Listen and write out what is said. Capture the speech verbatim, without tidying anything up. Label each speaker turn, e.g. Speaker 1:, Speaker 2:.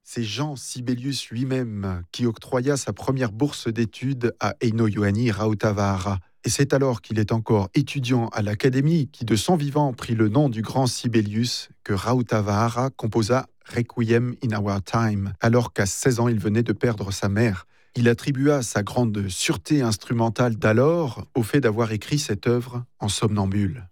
Speaker 1: C'est Jean Sibelius lui-même qui octroya sa première bourse d'études à Eino Johanni Rautavaara. Et c'est alors qu'il est encore étudiant à l'Académie qui, de son vivant, prit le nom du grand Sibelius que Rautavaara composa Requiem in Our Time, alors qu'à seize ans, il venait de perdre sa mère. Il attribua sa grande sûreté instrumentale d'alors au fait d'avoir écrit cette œuvre en somnambule.